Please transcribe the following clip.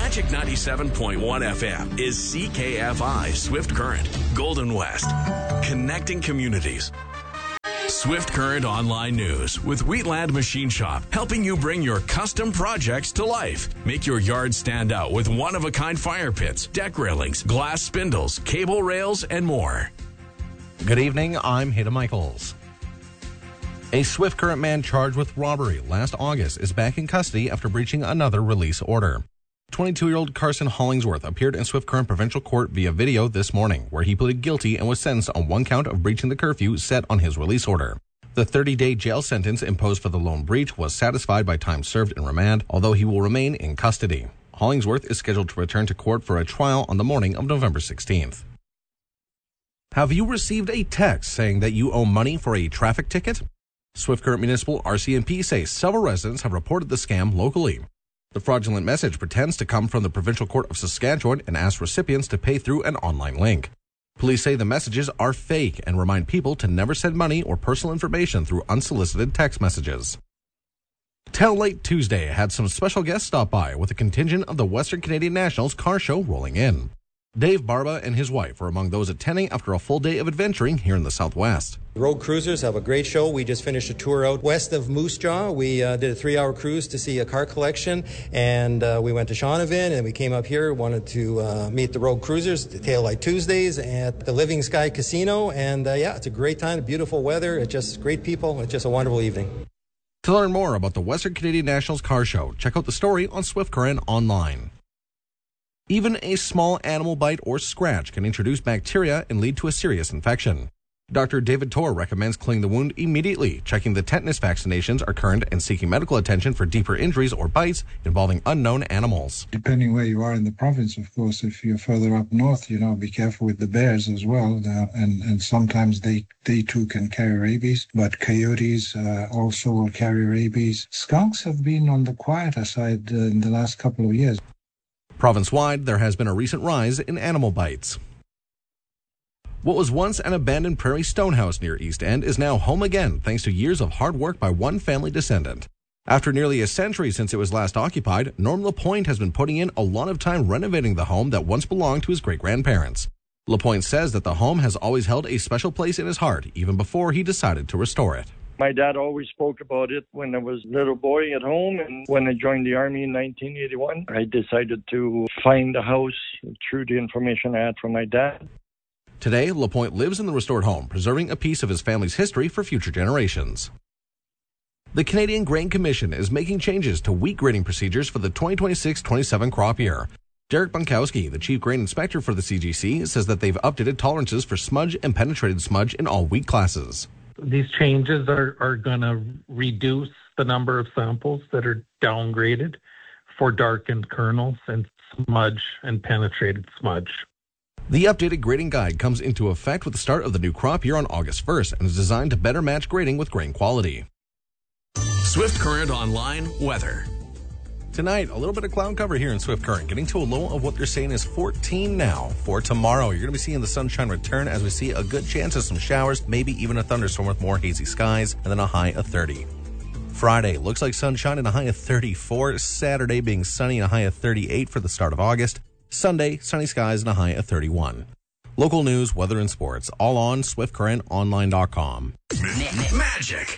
Magic 97.1 FM is CKFI Swift Current, Golden West. Connecting communities. Swift Current Online News with Wheatland Machine Shop, helping you bring your custom projects to life. Make your yard stand out with one-of-a-kind fire pits, deck railings, glass spindles, cable rails, and more. Good evening, I'm Hayden Michaels. A Swift Current man charged with robbery last August is back in custody after breaching another release order. 22-year-old Carson Hollingsworth appeared in Swift Current Provincial Court via video this morning, where he pleaded guilty and was sentenced on one count of breaching the curfew set on his release order. The 30-day jail sentence imposed for the lone breach was satisfied by time served in remand, although he will remain in custody. Hollingsworth is scheduled to return to court for a trial on the morning of November 16th. Have you received a text saying that you owe money for a traffic ticket? Swift Current Municipal RCMP say several residents have reported the scam locally. The fraudulent message pretends to come from the Provincial Court of Saskatchewan and asks recipients to pay through an online link. Police say the messages are fake and remind people to never send money or personal information through unsolicited text messages. Tail Light Tuesday had some special guests stop by with a contingent of the Western Canadian Nationals car show rolling in. Dave Barba and his wife were among those attending after a full day of adventuring here in the Southwest. Road cruisers have a great show. We just finished a tour out west of Moose Jaw. We did a 3-hour cruise to see a car collection, and we went to Shaunavon, and we came up here, wanted to meet the road cruisers, the Tail Light Tuesdays at the Living Sky Casino, and it's a great time, beautiful weather, it's just great people, it's just a wonderful evening. To learn more about the Western Canadian Nationals car show, check out the story on Swift Current online. Even a small animal bite or scratch can introduce bacteria and lead to a serious infection. Dr. David Torr recommends cleaning the wound immediately, checking the tetanus vaccinations are current, and seeking medical attention for deeper injuries or bites involving unknown animals. Depending where you are in the province, of course, if you're further up north, be careful with the bears as well. And sometimes they too can carry rabies, but coyotes also will carry rabies. Skunks have been on the quieter side in the last couple of years. Province-wide, there has been a recent rise in animal bites. What was once an abandoned prairie stone house near East End is now home again thanks to years of hard work by one family descendant. After nearly a century since it was last occupied, Norm Lapointe has been putting in a lot of time renovating the home that once belonged to his great-grandparents. Lapointe says that the home has always held a special place in his heart, even before he decided to restore it. My dad always spoke about it when I was a little boy at home, and when I joined the Army in 1981, I decided to find the house through the information I had from my dad. Today, Lapointe lives in the restored home, preserving a piece of his family's history for future generations. The Canadian Grain Commission is making changes to wheat grading procedures for the 2026-27 crop year. Derek Bunkowski, the chief grain inspector for the CGC, says that they've updated tolerances for smudge and penetrated smudge in all wheat classes. These changes are going to reduce the number of samples that are downgraded for darkened kernels and smudge and penetrated smudge. The updated grading guide comes into effect with the start of the new crop year on August 1st and is designed to better match grading with grain quality. Swift Current Online weather. Tonight, a little bit of cloud cover here in Swift Current, getting to a low of what they're saying is 14 now. For tomorrow, you're going to be seeing the sunshine return as we see a good chance of some showers, maybe even a thunderstorm with more hazy skies, and then a high of 30. Friday, looks like sunshine and a high of 34. Saturday being sunny and a high of 38 for the start of August. Sunday, sunny skies and a high of 31. Local news, weather, and sports, all on SwiftCurrentOnline.com. Magic